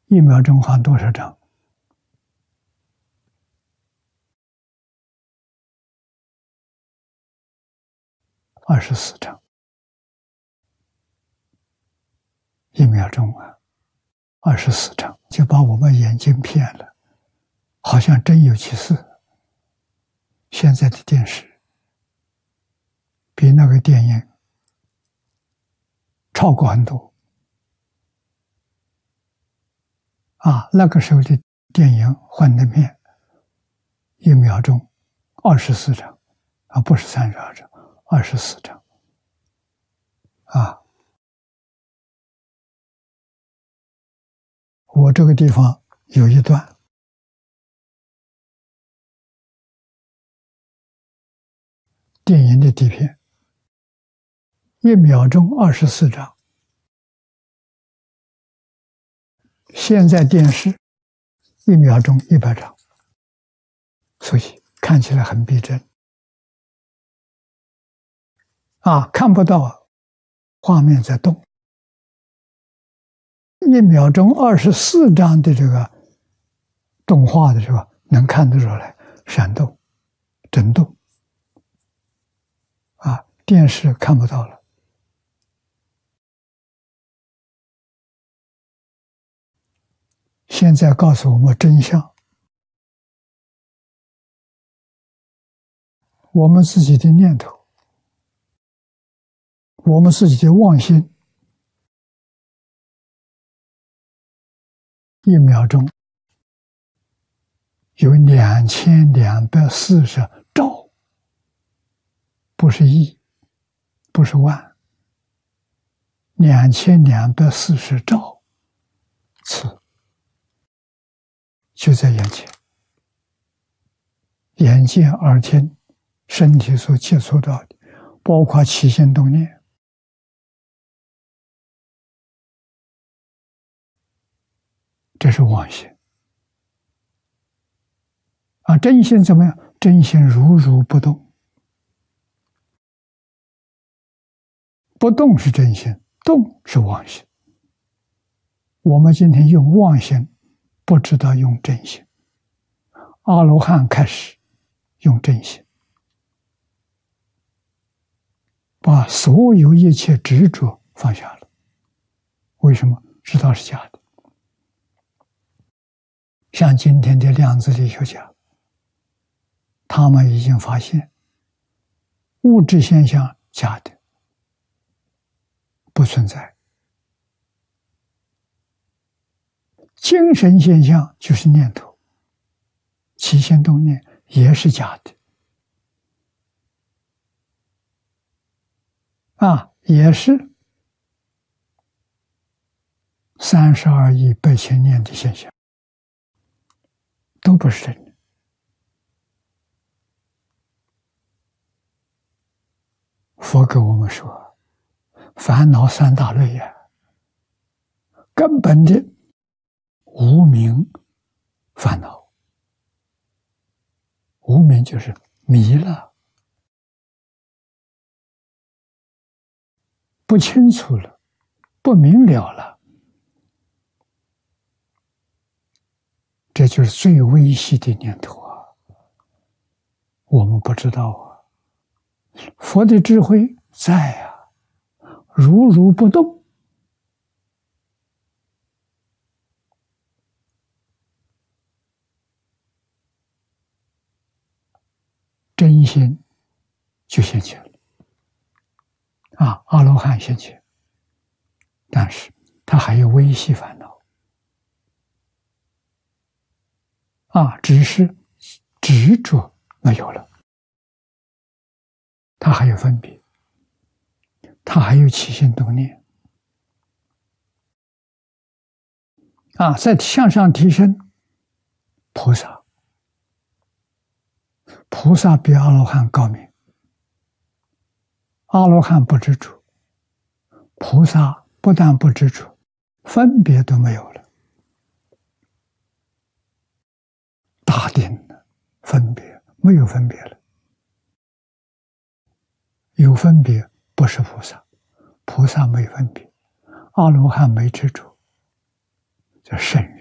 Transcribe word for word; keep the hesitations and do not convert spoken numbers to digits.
一秒钟放多少张？二十四张。一秒钟啊，二十四张，就把我们眼睛骗了，好像真有其事。现在的电视比那个电影超过很多啊！那个时候的电影幻灯片，一秒钟二十四张啊，不是三十二张，二十四张啊！我这个地方有一段电影的底片，一秒钟二十四张。现在电视一秒钟一百张，所以看起来很逼真啊，看不到画面在动。一秒钟二十四张的这个动画的时候，能看得出来闪动、震动啊，电视看不到了。现在告诉我们真相，我们自己的念头，我们自己的妄心，一秒钟有两千两百四十兆，不是亿，不是万，两千两百四十兆次就在眼前，眼见耳听，身体所接触到的，包括起心动念，这是妄心啊！真心怎么样？真心如如不动，不动是真心，动是妄心。我们今天用妄心，不知道用真心。阿罗汉开始用真心，把所有一切执着放下了。为什么？知道是假的。像今天的量子力学家，他们已经发现物质现象假的，不存在。精神现象就是念头，起心动念也是假的啊，也是三十二亿八千年的现象，都不是真的。佛给我们说，烦恼三大类呀，根本的无明烦恼，无明就是迷了，不清楚了，不明了了，这就是最微细的念头啊！我们不知道啊。佛的智慧在啊，如如不动。真心就现前了啊，阿罗汉现前，但是他还有微细烦恼啊，只是执着没有了，他还有分别，他还有起心动念啊，再向上提升，菩萨。菩萨比阿罗汉高明，阿罗汉不执着，菩萨不但不执着，分别都没有了，大定了，分别没有分别了，有分别不是菩萨，菩萨没分别，阿罗汉没执着，叫圣人。